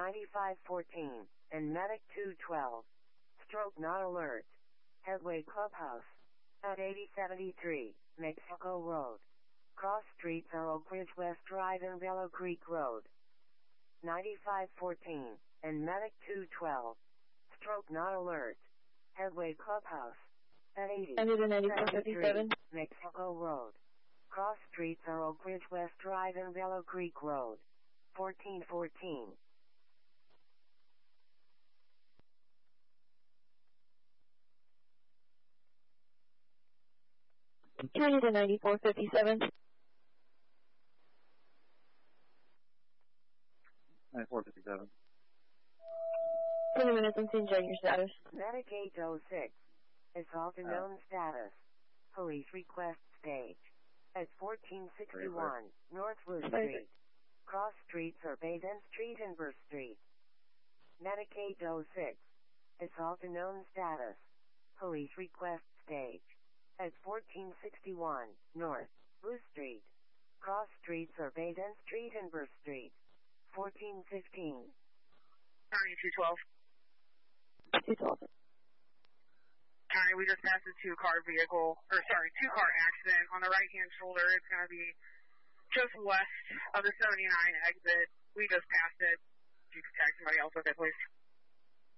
9514, and Medic 212. Stroke not alert. Headway Clubhouse. At 8073, Mexico Road. Cross streets are Oak Ridge West Drive and Bellow Creek Road. 9514, and Medic 212. Stroke not alert. Headway Clubhouse. At 8073, Mexico Road. Cross streets are Oak Ridge West Drive and Bellow Creek Road. 1414. County to 9457. 9457. 20 minutes on scene, your status. Medic 806. Assault unknown status. Police request stage. At 1461 North Wood Street. Cross streets are Baden Street and Burr Street. Medic 806. Assault unknown status. Police request stage. At 1461 North Blue Street. Cross streets are Baden Street and Burr Street. 1415. County 212. 212. County, we just passed a two-car accident on the right-hand shoulder. It's going to be just west of the 79 exit. We just passed it. If you could tag somebody else with it, please.